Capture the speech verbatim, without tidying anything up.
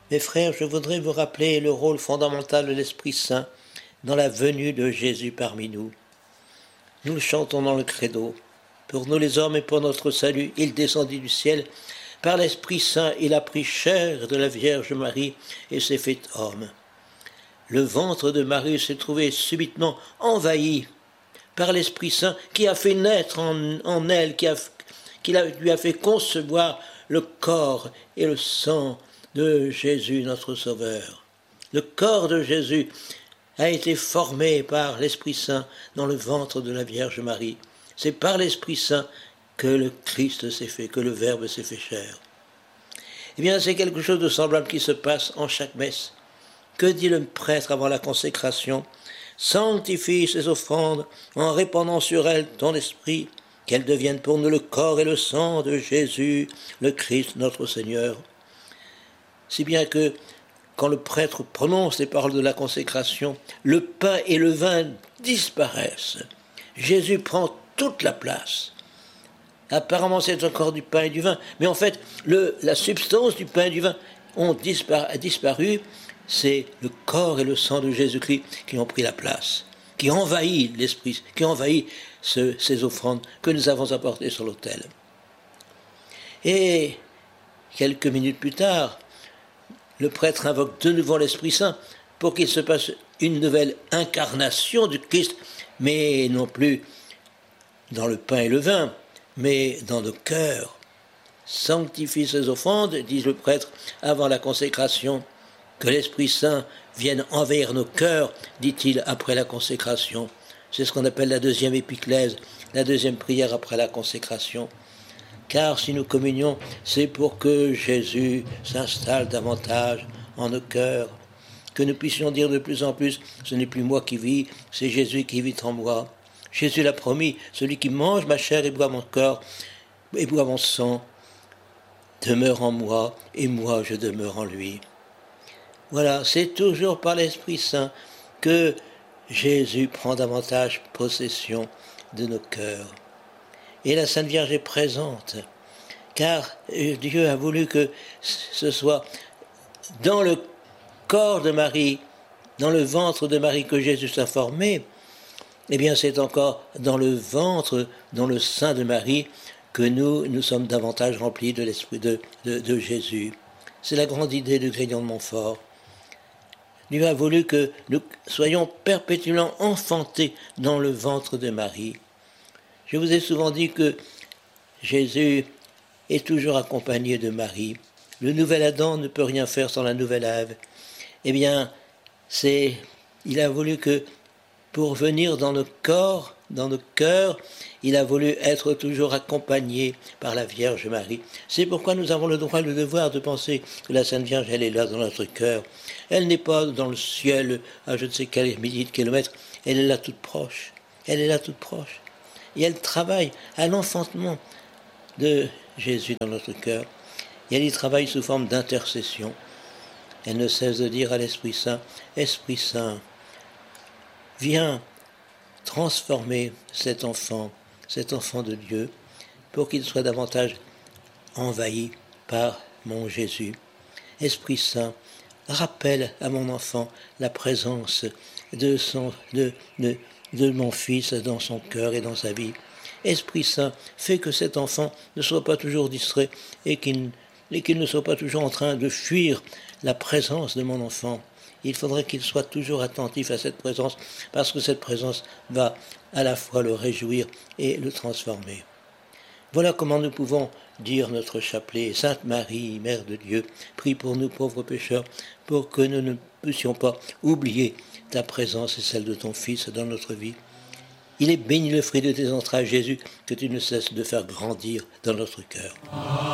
Mes frères, je voudrais vous rappeler le rôle fondamental de l'Esprit Saint dans la venue de Jésus parmi nous. Nous le chantons dans le credo. Pour nous les hommes et pour notre salut, il descendit du ciel. Par l'Esprit Saint, il a pris chair de la Vierge Marie et s'est fait homme. Le ventre de Marie s'est trouvé subitement envahi par l'Esprit Saint qui a fait naître en, en elle, qui, a, qui a, lui a fait concevoir le corps et le sang de Jésus, notre Sauveur. Le corps de Jésus a été formé par l'Esprit Saint dans le ventre de la Vierge Marie. C'est par l'Esprit Saint que le Christ s'est fait, que le Verbe s'est fait chair. Eh bien, c'est quelque chose de semblable qui se passe en chaque messe. Que dit le prêtre avant la consécration ? Sanctifie ces offrandes en répandant sur elles ton esprit, qu'elles deviennent pour nous le corps et le sang de Jésus, le Christ notre Seigneur. Si bien que, quand le prêtre prononce les paroles de la consécration, le pain et le vin disparaissent. Jésus prend toute la place. Apparemment, c'est encore du pain et du vin, mais en fait, le, la substance du pain et du vin ont disparu, a disparu. C'est le corps et le sang de Jésus-Christ qui ont pris la place, qui envahit l'esprit, qui envahit ce, ces offrandes que nous avons apportées sur l'autel. Et quelques minutes plus tard, le prêtre invoque de nouveau l'Esprit Saint pour qu'il se passe une nouvelle incarnation du Christ, mais non plus dans le pain et le vin, mais dans nos cœurs. Sanctifie ces offrandes, dit le prêtre avant la consécration, que l'Esprit Saint vienne envahir nos cœurs, dit-il après la consécration. C'est ce qu'on appelle la deuxième épiclèse, la deuxième prière après la consécration. Car si nous communions, c'est pour que Jésus s'installe davantage en nos cœurs, que nous puissions dire de plus en plus, ce n'est plus moi qui vis, c'est Jésus qui vit en moi. Jésus l'a promis, celui qui mange ma chair et boit mon corps, et boit mon sang, demeure en moi, et moi je demeure en lui. Voilà, c'est toujours par l'Esprit Saint que Jésus prend davantage possession de nos cœurs. Et la Sainte Vierge est présente, car Dieu a voulu que ce soit dans le corps de Marie, dans le ventre de Marie que Jésus soit formé. Eh bien, c'est encore dans le ventre, dans le sein de Marie, que nous, nous sommes davantage remplis de l'esprit de, de, de Jésus. C'est la grande idée du Grignon de Montfort. Dieu a voulu que nous soyons perpétuellement enfantés dans le ventre de Marie. Je vous ai souvent dit que Jésus est toujours accompagné de Marie. Le nouvel Adam ne peut rien faire sans la nouvelle Ève. Eh bien, c'est, il a voulu que, pour venir dans nos corps, dans nos cœurs, il a voulu être toujours accompagné par la Vierge Marie. C'est pourquoi nous avons le droit et le devoir de penser que la Sainte Vierge, elle est là dans notre cœur. Elle n'est pas dans le ciel à je ne sais quel milliers de kilomètres, elle est là toute proche. Elle est là toute proche. Et elle travaille à l'enfantement de Jésus dans notre cœur. Et elle y travaille sous forme d'intercession. Elle ne cesse de dire à l'Esprit Saint, « Esprit Saint, viens transformer cet enfant, cet enfant de Dieu, pour qu'il soit davantage envahi par mon Jésus. Esprit Saint, rappelle à mon enfant la présence de, son, de, de, de mon Fils dans son cœur et dans sa vie. Esprit Saint, fais que cet enfant ne soit pas toujours distrait et qu'il, et qu'il ne soit pas toujours en train de fuir la présence de mon enfant. Il faudrait qu'il soit toujours attentif à cette présence, parce que cette présence va à la fois le réjouir et le transformer. Voilà comment nous pouvons dire notre chapelet. Sainte Marie, Mère de Dieu, prie pour nous pauvres pécheurs, pour que nous ne puissions pas oublier ta présence et celle de ton Fils dans notre vie. Il est béni le fruit de tes entrailles, Jésus, que tu ne cesses de faire grandir dans notre cœur.